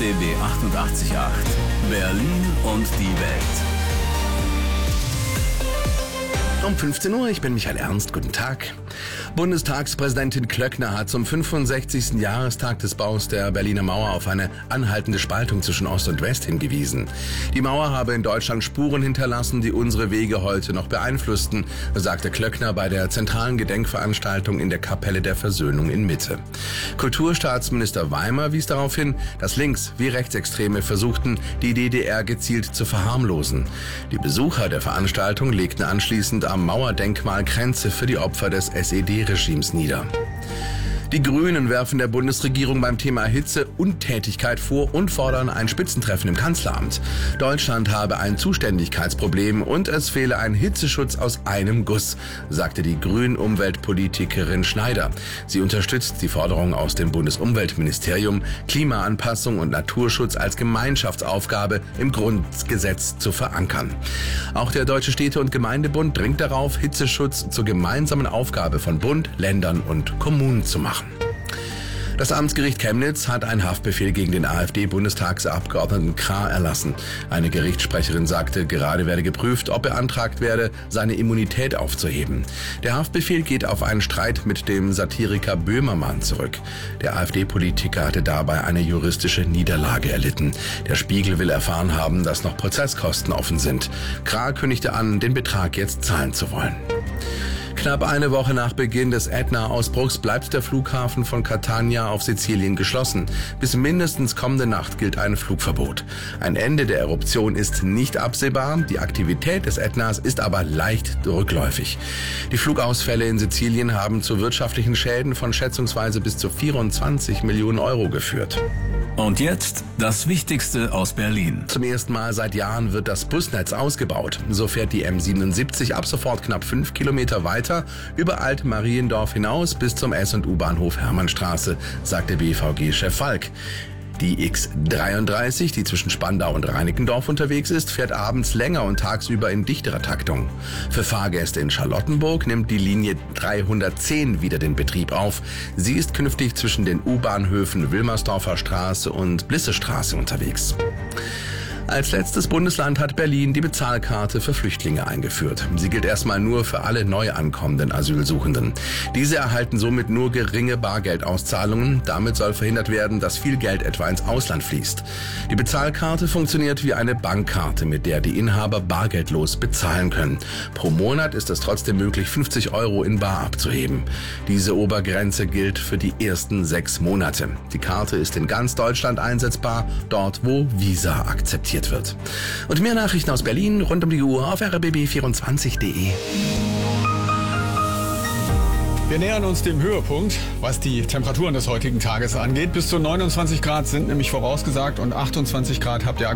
RBB 88.8 Berlin und die Welt. Um 15 Uhr, ich bin Michael Ernst, guten Tag. Bundestagspräsidentin Klöckner hat zum 65. Jahrestag des Baus der Berliner Mauer auf eine anhaltende Spaltung zwischen Ost und West hingewiesen. Die Mauer habe in Deutschland Spuren hinterlassen, die unsere Wege heute noch beeinflussten, sagte Klöckner bei der zentralen Gedenkveranstaltung in der Kapelle der Versöhnung in Mitte. Kulturstaatsminister Weimer wies darauf hin, dass Links- wie Rechtsextreme versuchten, die DDR gezielt zu verharmlosen. Die Besucher der Veranstaltung legten anschließend am Mauerdenkmal Kränze für die Opfer des SED-Regimes nieder. Die Grünen werfen der Bundesregierung beim Thema Hitze Untätigkeit vor und fordern ein Spitzentreffen im Kanzleramt. Deutschland habe ein Zuständigkeitsproblem und es fehle ein Hitzeschutz aus einem Guss, sagte die Grün-Umweltpolitikerin Schneider. Sie unterstützt die Forderung aus dem Bundesumweltministerium, Klimaanpassung und Naturschutz als Gemeinschaftsaufgabe im Grundgesetz zu verankern. Auch der Deutsche Städte- und Gemeindebund dringt darauf, Hitzeschutz zur gemeinsamen Aufgabe von Bund, Ländern und Kommunen zu machen. Das Amtsgericht Chemnitz hat einen Haftbefehl gegen den AfD-Bundestagsabgeordneten Krah erlassen. Eine Gerichtssprecherin sagte, gerade werde geprüft, ob beantragt werde, seine Immunität aufzuheben. Der Haftbefehl geht auf einen Streit mit dem Satiriker Böhmermann zurück. Der AfD-Politiker hatte dabei eine juristische Niederlage erlitten. Der Spiegel will erfahren haben, dass noch Prozesskosten offen sind. Krah kündigte an, den Betrag jetzt zahlen zu wollen. Knapp eine Woche nach Beginn des Ätna-Ausbruchs bleibt der Flughafen von Catania auf Sizilien geschlossen. Bis mindestens kommende Nacht gilt ein Flugverbot. Ein Ende der Eruption ist nicht absehbar, die Aktivität des Ätnas ist aber leicht rückläufig. Die Flugausfälle in Sizilien haben zu wirtschaftlichen Schäden von schätzungsweise bis zu 24 Millionen Euro geführt. Und jetzt das Wichtigste aus Berlin. Zum ersten Mal seit Jahren wird das Busnetz ausgebaut. So fährt die M77 ab sofort knapp 5 Kilometer weiter über Alt-Mariendorf hinaus bis zum S- und U-Bahnhof Hermannstraße, sagte BVG-Chef Falk. Die X33, die zwischen Spandau und Reinickendorf unterwegs ist, fährt abends länger und tagsüber in dichterer Taktung. Für Fahrgäste in Charlottenburg nimmt die Linie 310 wieder den Betrieb auf. Sie ist künftig zwischen den U-Bahnhöfen Wilmersdorfer Straße und Blissestraße unterwegs. Als letztes Bundesland hat Berlin die Bezahlkarte für Flüchtlinge eingeführt. Sie gilt erstmal nur für alle neu ankommenden Asylsuchenden. Diese erhalten somit nur geringe Bargeldauszahlungen. Damit soll verhindert werden, dass viel Geld etwa ins Ausland fließt. Die Bezahlkarte funktioniert wie eine Bankkarte, mit der die Inhaber bargeldlos bezahlen können. Pro Monat ist es trotzdem möglich, 50 Euro in bar abzuheben. Diese Obergrenze gilt für die ersten 6 Monate. Die Karte ist in ganz Deutschland einsetzbar, dort wo Visa akzeptiert wird. Und mehr Nachrichten aus Berlin rund um die Uhr auf rbb24.de. Wir nähern uns dem Höhepunkt, was die Temperaturen des heutigen Tages angeht. Bis zu 29 Grad sind nämlich vorausgesagt und 28 Grad habt ihr aktuell.